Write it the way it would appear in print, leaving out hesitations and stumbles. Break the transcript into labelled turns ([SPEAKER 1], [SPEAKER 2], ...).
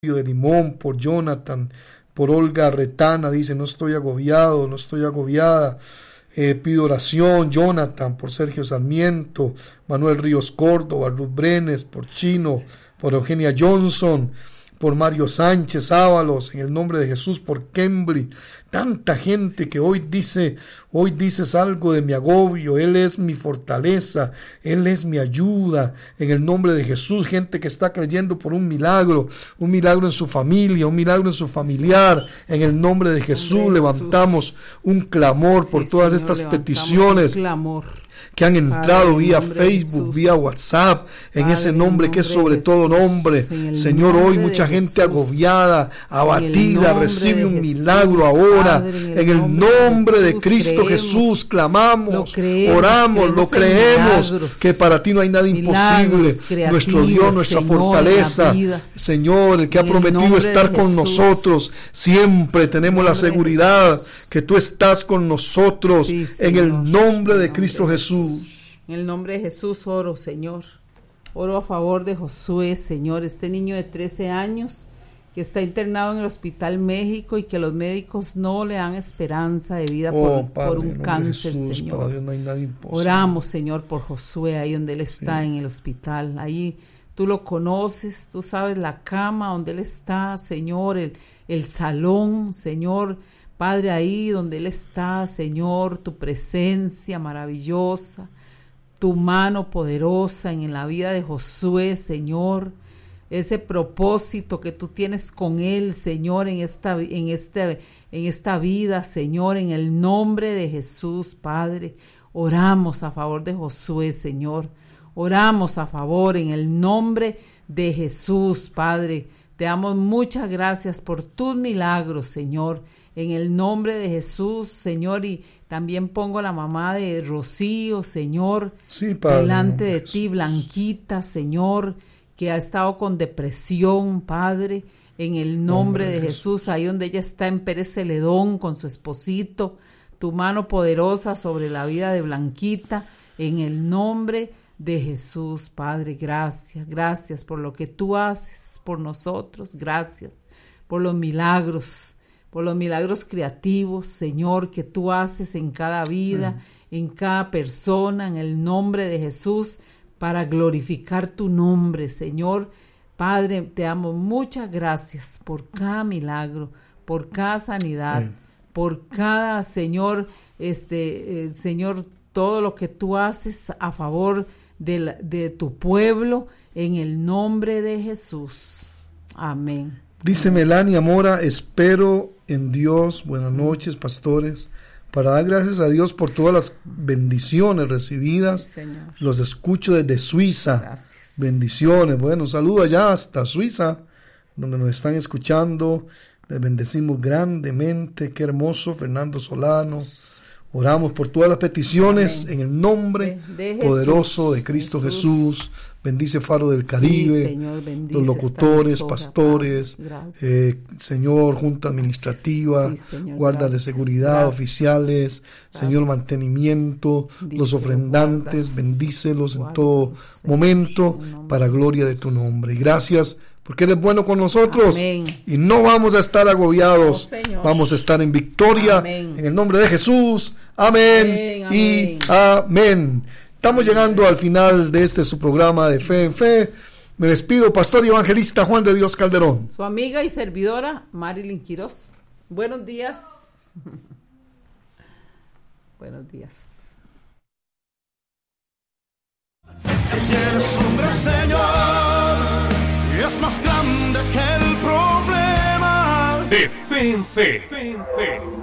[SPEAKER 1] de Limón, por Jonathan, por Olga Retana, dice, no estoy agobiado, no estoy agobiada. Pido oración, Jonathan, por Sergio Sarmiento, Manuel Ríos Córdoba, Ruth Brenes, por Chino, por Eugenia Johnson, por Mario Sánchez Ábalos, en el nombre de Jesús, por Kembry, tanta gente que hoy dices algo de mi agobio, Él es mi fortaleza, Él es mi ayuda, en el nombre de Jesús, gente que está creyendo por un milagro en su familia, un milagro en su familiar, en el nombre de Jesús, levantamos un clamor por todas estas peticiones que han entrado vía Facebook, vía WhatsApp, en ese nombre que es sobre todo nombre. Señor, hoy mucha gente agobiada, abatida, recibe un milagro ahora. En el nombre de Cristo Jesús clamamos, oramos, lo creemos, que para ti no hay nada imposible. Nuestro Dios, nuestra fortaleza, Señor, el que ha prometido estar con nosotros, siempre tenemos la seguridad que tú estás con nosotros, en el nombre de Cristo Jesús.
[SPEAKER 2] En el nombre de Jesús oro, Señor. Oro a favor de Josué, Señor, este niño de 13 años que está internado en el Hospital México y que los médicos no le dan esperanza de vida por un cáncer, Jesús, Señor. Para Dios no hay nada imposible. Oramos, Señor, por Josué, ahí donde él está en el hospital. Ahí tú lo conoces, tú sabes la cama donde él está, Señor, el salón, Señor. Padre, ahí donde Él está, Señor, tu presencia maravillosa, tu mano poderosa en la vida de Josué, Señor, ese propósito que tú tienes con Él, Señor, en esta vida, Señor, en el nombre de Jesús, Padre, oramos a favor de Josué, Señor, oramos a favor en el nombre de Jesús, Padre, te damos muchas gracias por tus milagros, Señor, en el nombre de Jesús, Señor, y también pongo la mamá de Rocío, Señor, sí, Padre, delante de ti, Blanquita, Señor, que ha estado con depresión, Padre, en el nombre de Jesús, ahí donde ella está en Pérez Celedón con su esposito, tu mano poderosa sobre la vida de Blanquita, en el nombre de Jesús, Padre, gracias por lo que tú haces por nosotros, gracias por los milagros creativos, Señor, que tú haces en cada vida, en cada persona, en el nombre de Jesús, para glorificar tu nombre, Señor. Padre, te damos muchas gracias por cada milagro, por cada sanidad, por cada, Señor, Señor, todo lo que tú haces a favor de tu pueblo, en el nombre de Jesús. Amén.
[SPEAKER 1] Dice Melania Mora, espero en Dios, buenas noches, pastores, para dar gracias a Dios por todas las bendiciones recibidas. Sí, los escucho desde Suiza. Gracias. Bendiciones. Bueno, saludo allá hasta Suiza, donde nos están escuchando. Les bendecimos grandemente. Qué hermoso, Fernando Solano. Oramos por todas las peticiones. Amén. En el nombre poderoso de Cristo Jesús. Bendice Faro del Caribe, sí, Señor, los locutores, pastores, Señor, junta administrativa, sí, Señor, guardas de seguridad, oficiales, Señor, mantenimiento, los ofrendantes, bendícelos en todo momento para gloria de tu nombre. Y gracias porque eres bueno con nosotros. Amén. Y no vamos a estar agobiados, vamos a estar en victoria. Amén. En el nombre de Jesús. Amén, amén, y amén. Estamos llegando al final de su programa de Fe en Fe. Me despido, pastor y evangelista Juan de Dios Calderón.
[SPEAKER 2] Su amiga y servidora Marilyn Quiroz. Buenos días. Buenos días.
[SPEAKER 3] Eres un gran Señor y es más grande que el problema.
[SPEAKER 4] De Fe en Fe.